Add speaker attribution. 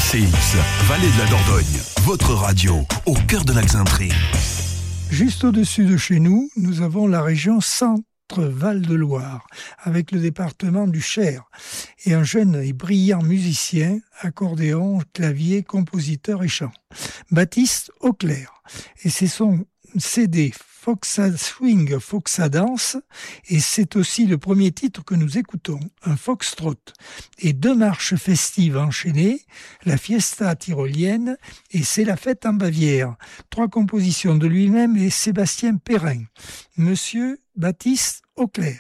Speaker 1: ACX, Vallée de la Dordogne, votre radio, au cœur de l'Axintrie.
Speaker 2: Juste au-dessus de chez nous, nous avons la région Centre-Val-de-Loire, avec le département du Cher, et un jeune et brillant musicien, accordéon, clavier, compositeur et chant, Baptiste Auclair. Et c'est son CD Foxa Swing, Foxa Dance, et c'est aussi le premier titre que nous écoutons, un foxtrot, et 2 marches festives enchaînées, la Fiesta tyrolienne et C'est la fête en Bavière, 3 compositions de lui-même et Sébastien Perrin. Monsieur Baptiste Auclair.